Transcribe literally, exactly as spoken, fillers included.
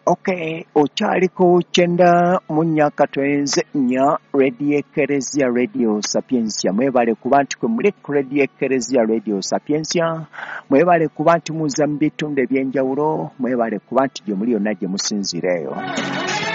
Okay, okyaliko kyenda munya katwenze nya Radio Ekeresia Radio Sapiensia. Mwebale kuba nti kwe muli ku Radio Ekeresia Radio Sapiensia. Mwebale kuba nti muza mu bitundu ebyenjawulo. Mwebale kuba nti gye muli yonna gye musinzireyo.